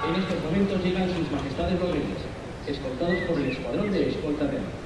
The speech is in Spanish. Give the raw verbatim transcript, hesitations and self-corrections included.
En estos momentos llegan sus majestades los reyes, escoltados por el escuadrón de escolta real.